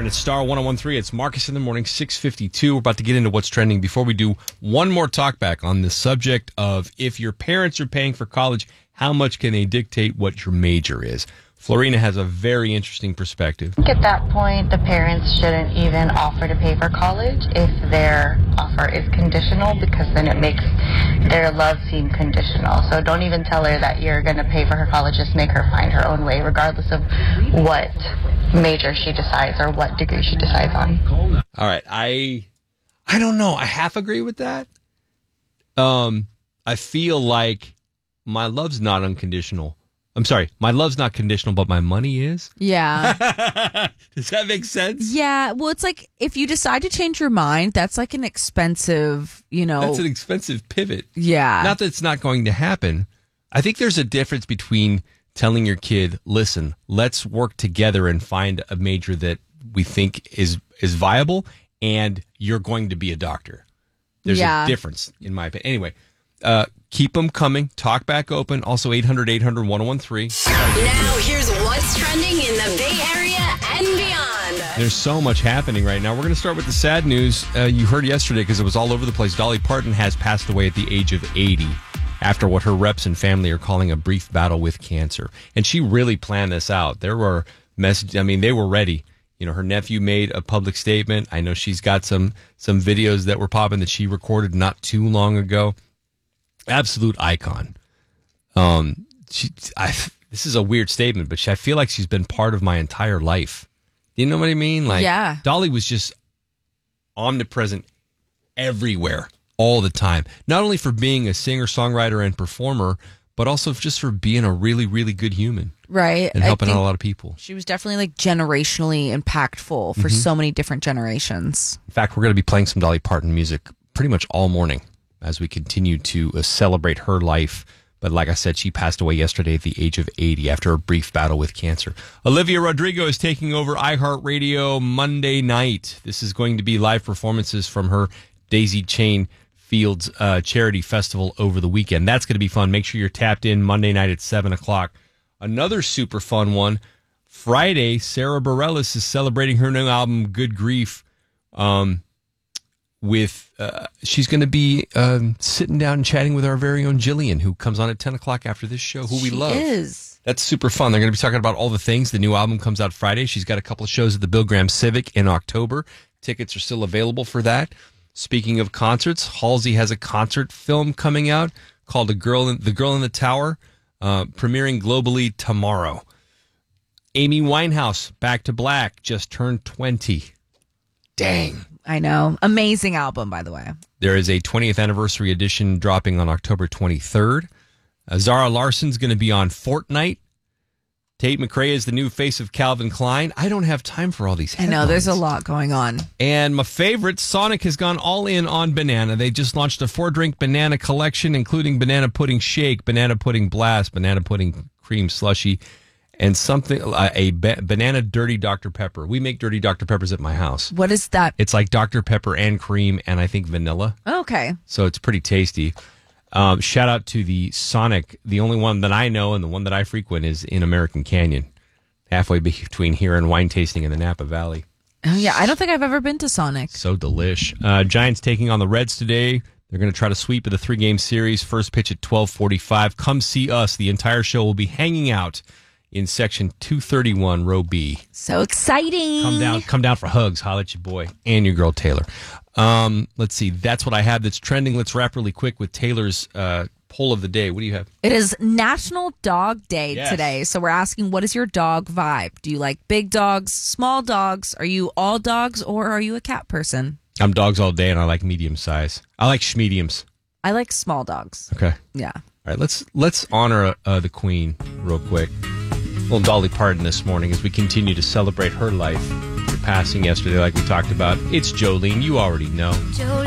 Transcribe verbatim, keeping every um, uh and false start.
And it's Star one oh one three. It's Marcus in the Morning, six fifty-two. We're about to get into what's trending. Before we do, one more talk back on the subject of if your parents are paying for college, how much can they dictate what your major is? Florina has a very interesting perspective. I think at that point, the parents shouldn't even offer to pay for college if their offer is conditional, because then it makes their love seem conditional. So don't even tell her that you're going to pay for her college. Just make her find her own way, regardless of what major she decides or what degree she decides on. All right. I I don't know. I half agree with that. Um, I feel like my love's not unconditional. I'm sorry, my love's not conditional, but my money is? Yeah. Does that make sense? Yeah. Well, it's like if you decide to change your mind, that's like an expensive, you know. That's an expensive pivot. Yeah. Not that it's not going to happen. I think there's a difference between telling your kid, listen, let's work together and find a major that we think is, is viable, and you're going to be a doctor. There's yeah. a difference, in my opinion. Anyway, uh, keep them coming. Talk back open. Also, eight hundred, eight hundred, one oh one three. Now, here's what's trending in the Bay Area and beyond. There's so much happening right now. We're going to start with the sad news. Uh, you heard yesterday because it was all over the place. Dolly Parton has passed away at the age of eighty after what her reps and family are calling a brief battle with cancer. And she really planned this out. There were messages. I mean, they were ready. You know, her nephew made a public statement. I know she's got some some videos that were popping that she recorded not too long ago. Absolute icon. Um, she, I, this is a weird statement, but she, I feel like she's been part of my entire life. You know what I mean? Like, yeah. Dolly was just omnipresent everywhere, all the time. Not only for being a singer, songwriter, and performer, but also just for being a really, really good human. Right. And helping I out think a lot of people. She was definitely like generationally impactful for Mhm. so many different generations. In fact, we're going to be playing some Dolly Parton music pretty much all morning as we continue to uh, celebrate her life. But like I said, she passed away yesterday at the age of eighty after a brief battle with cancer. Olivia Rodrigo is taking over iHeartRadio Monday night. This is going to be live performances from her Daisy Chain Fields uh, Charity Festival over the weekend. That's going to be fun. Make sure you're tapped in Monday night at seven o'clock. Another super fun one. Friday, Sarah Bareilles is celebrating her new album, Good Grief. Um... With uh, she's going to be um, sitting down and chatting with our very own Jillian, who comes on at ten o'clock after this show, who we She love. is. That's super fun. They're going to be talking about all the things. The new album comes out Friday. She's got a couple of shows at the Bill Graham Civic in October. Tickets are still available for that. Speaking of concerts, Halsey has a concert film coming out called "A Girl in, The Girl in the Tower," uh, premiering globally tomorrow. Amy Winehouse, Back to Black, just turned twenty. Dang. I know. Amazing album, by the way. There is a twentieth anniversary edition dropping on October twenty-third. Uh, Zara Larson's going to be on Fortnite. Tate McRae is the new face of Calvin Klein. I don't have time for all these I headlines. know. There's a lot going on. And my favorite, Sonic has gone all in on banana. They just launched a four-drink banana collection, including banana pudding shake, banana pudding blast, banana pudding cream slushy, and something uh, a ba- banana dirty Doctor Pepper. We make dirty Doctor Peppers at my house. What is that? It's like Doctor Pepper and cream and I think vanilla. Okay. So it's pretty tasty. Um, shout out to the Sonic. The only one that I know and the one that I frequent is in American Canyon, halfway between here and wine tasting in the Napa Valley. Oh, yeah. I don't think I've ever been to Sonic. So delish. Uh, Giants taking on the Reds today. They're going to try to sweep of the three-game series. First pitch at twelve forty-five. Come see us. The entire show will be hanging out in section two thirty-one, row B. So exciting. Come down, come down for hugs. Holla at your boy and your girl, Taylor. Um, let's see. That's what I have that's trending. Let's wrap really quick with Taylor's uh, poll of the day. What do you have? It is National Dog Day Yes. today. So we're asking, what is your dog vibe? Do you like big dogs, small dogs? Are you all dogs or are you a cat person? I'm dogs all day and I like medium size. I like schmediums. I like small dogs. Okay. Yeah. All right. Let's let's honor uh, the Queen real quick. Little Dolly Parton this morning as we continue to celebrate her life. Her passing yesterday, like we talked about. It's Jolene. You already know.